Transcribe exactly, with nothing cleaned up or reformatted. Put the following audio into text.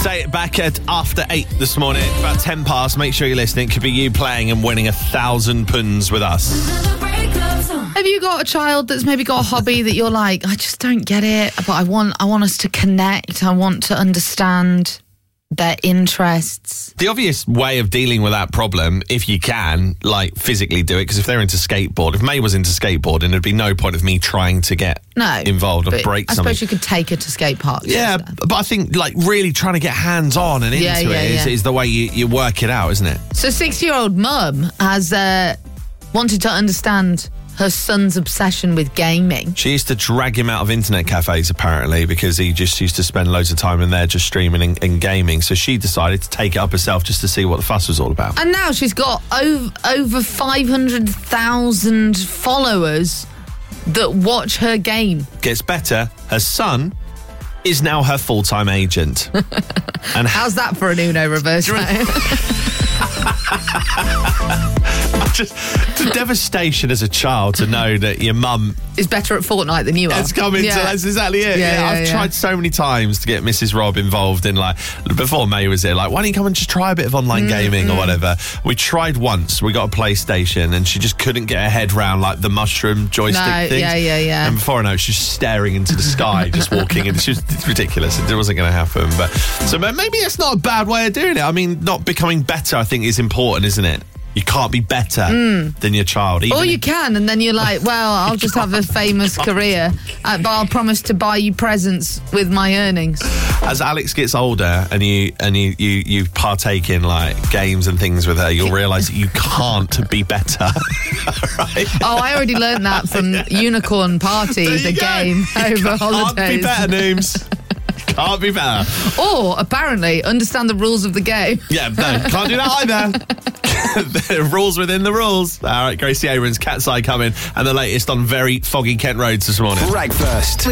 Stay back at after eight this morning, about ten past. Make sure you're listening. It could be you playing and winning a thousand puns with us. Have you got a child that's maybe got a hobby that you're like, I just don't get it, but I want I want us to connect. I want to understand their interests. The obvious way of dealing with that problem, if you can, like physically do it, because if they're into skateboard, if May was into skateboarding, there'd be no point of me trying to get no, involved or break I something. suppose you could take her to skate parks. Yeah, but I think like really trying to get hands on and into yeah, yeah, it is, yeah. is the way you, you work it out, isn't it? So six-year-old mum has uh, wanted to understand her son's obsession with gaming. She used to drag him out of internet cafes, apparently, because he just used to spend loads of time in there just streaming and, and gaming. So she decided to take it up herself just to see what the fuss was all about. And now she's got over, over five hundred thousand followers that watch her game. Gets better. Her son is now her full-time agent. And how's that for an Uno reverse? Just the devastation as a child to know that your mum is better at Fortnite than you are. It's coming yeah. to that's exactly it. Yeah, yeah, yeah, I've yeah. tried so many times to get Missus Rob involved in, like, before May was here, like, why don't you come and just try a bit of online mm, gaming mm. or whatever. We tried once, we got a PlayStation and she just couldn't get her head round like the mushroom joystick no, thing. Yeah, yeah, yeah. And before I know it, she's staring into the sky, just walking, and she was, it's ridiculous. It wasn't going to happen. But so maybe it's not a bad way of doing it. I mean, not becoming better, I think, is important, isn't it? You can't be better mm. than your child. Or you can, and then you're like, well, I'll just have a famous career, uh, but I'll promise to buy you presents with my earnings. As Alex gets older and you and you, you, you partake in like games and things with her, you'll realise that you can't be better. Right? Oh, I already learned that from Unicorn Party, the go. game you over can't holidays. Can't be better, Nooms. Can't be better. Or, apparently, understand the rules of the game. Yeah, no, can't do that either. The rules within the rules. All right, Gracie Abrams, Cat's Eye coming, and the latest on very foggy Kent roads this morning. Breakfast.